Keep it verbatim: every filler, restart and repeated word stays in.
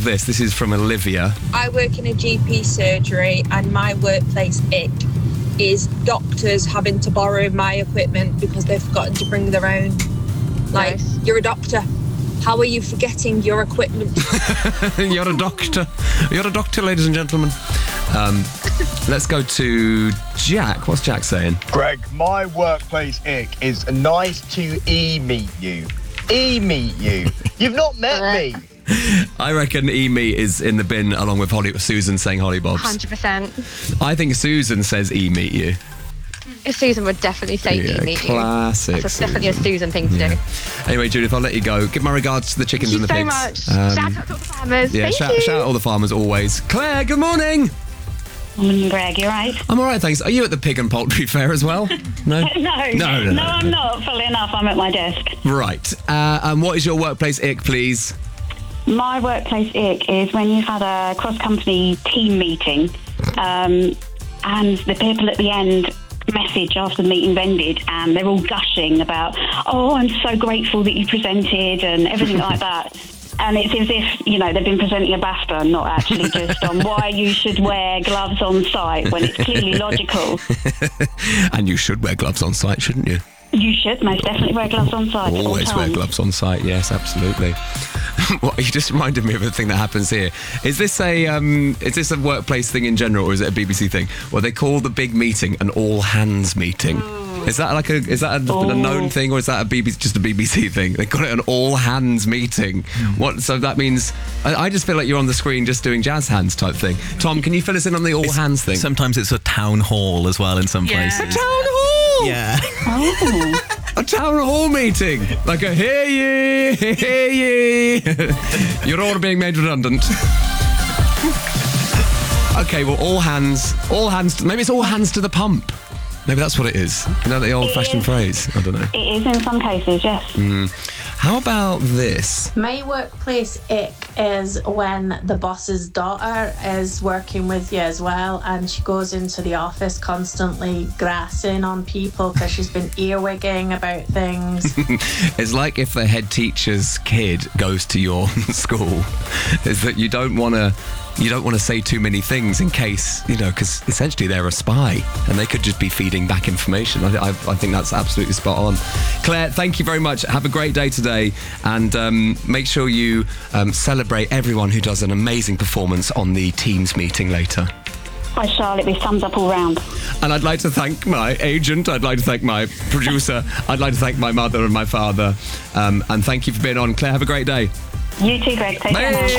this? This is from Olivia. I work in a G P surgery, and my workplace ick is doctors having to borrow my equipment because they've forgotten to bring their own. Like, Nice. You're a doctor. How are you forgetting your equipment? You're a doctor. You're a doctor, ladies and gentlemen. Um, let's go to Jack. What's Jack saying? Greg, my workplace ick is nice to e-meet you. E-meet you. You've not met me. I reckon e-meet is in the bin along with Holly, Susan saying Holly Bobs. one hundred percent. I think Susan says e-meet you. Susan would definitely say Yeah, e-meet you. classic That's definitely a Susan thing to Yeah. do. Anyway, Judith, I'll let you go. Give my regards to the chickens Thank and the you pigs. so much. Um, Shout out to all the farmers. Yeah, Thank shout, you. shout out all the farmers always. Claire, good morning. Morning, Greg. You right? I'm all right, thanks. Are you at the pig and poultry fair as well? No? No, No, no, no, no, I'm not. Funnily enough, I'm at my desk. Right. Uh, and what is your workplace ick, please? My workplace ick is when you've had a cross-company team meeting um, and the people at the end message after the meeting's ended and they're all gushing about, oh, I'm so grateful that you presented and everything like that. And it's as if, you know, they've been presenting a BAFTA and not actually just on why you should wear gloves on site when it's clearly logical. And you should wear gloves on site, shouldn't you? You should most definitely wear gloves on site. at all Always wear times. gloves on site, yes, absolutely. Well, you just reminded me of a thing that happens here. Is this a um, is this a workplace thing in general, or is it a B B C thing? Well, they call the big meeting an all hands meeting. Is that like a is that a, a known thing, or is that a B B C, just a B B C thing? They call it an all hands meeting. What? So that means I, I just feel like you're on the screen just doing jazz hands type thing. Tom, can you fill us in on the all hands thing? Sometimes it's a town hall as well in some Yeah. places. A town hall. Yeah. Oh. A town hall meeting, like a hear ye, hear ye. You're all being made redundant. Okay, well, all hands, all hands. To, maybe it's all hands to the pump. Maybe that's what it is. You know, the old-fashioned phrase. I don't know. It is in some cases, yes. How about this? My workplace ick is when the boss's daughter is working with you as well, and she goes into the office constantly grassing on people because she's been earwigging about things. It's like if the head teacher's kid goes to your school, is that you don't want to you don't want to say too many things in case, you know, because essentially they're a spy and they could just be feeding back information. I, I, I think that's absolutely spot on. Claire, thank you very much. Have a great day today, and um, make sure you um, celebrate everyone who does an amazing performance on the Teams meeting later. Hi, Charlotte. Be thumbs up all round. And I'd like to thank my agent, I'd like to thank my producer, I'd like to thank my mother and my father, um, and thank you for being on. Claire, have a great day. You too, Greg. Take care now.